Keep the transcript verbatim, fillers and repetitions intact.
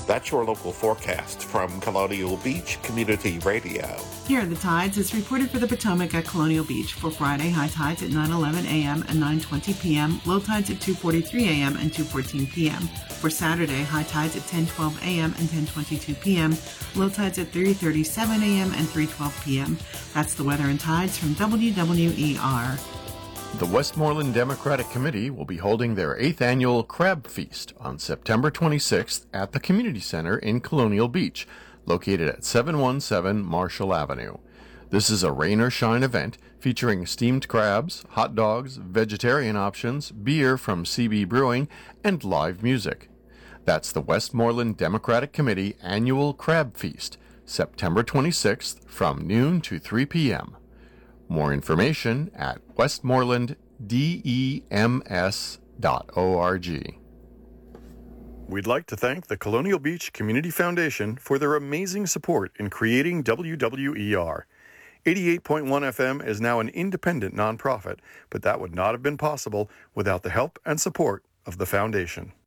That's your local forecast from Colonial Beach Community Radio. Here are the tides as reported for the Potomac at Colonial Beach. For Friday, high tides at nine eleven a.m. and nine twenty p.m., low tides at two forty-three a.m. and two fourteen p.m. For Saturday, high tides at ten twelve a.m. and ten twenty-two p.m., low tides at three thirty-seven a.m. and three twelve p.m. That's the weather and tides from W W E R. The Westmoreland Democratic Committee will be holding their eighth annual Crab Feast on September twenty-sixth at the Community Center in Colonial Beach, located at seven one seven Marshall Avenue. This is a rain or shine event featuring steamed crabs, hot dogs, vegetarian options, beer from C B Brewing, and live music. That's the Westmoreland Democratic Committee Annual Crab Feast, September twenty-sixth from noon to three p.m. More information at westmoreland dems dot org. We'd like to thank the Colonial Beach Community Foundation for their amazing support in creating W W E R. eighty-eight point one F M is now an independent nonprofit, but that would not have been possible without the help and support of the foundation.